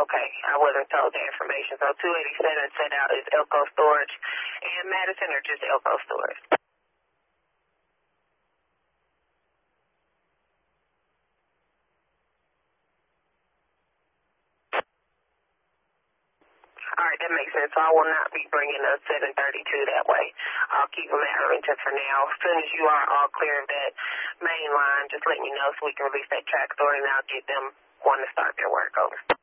Okay, I wasn't told the information. So 287 sent out is Elko Storage and Madison, or just Elko Storage? All right, that makes sense. So I will not be bringing a 732 that way. I'll keep them at Arlington for now. As soon as you are all clear of that main line, just let me know so we can release that track story, and I'll get them wanting to start their work over.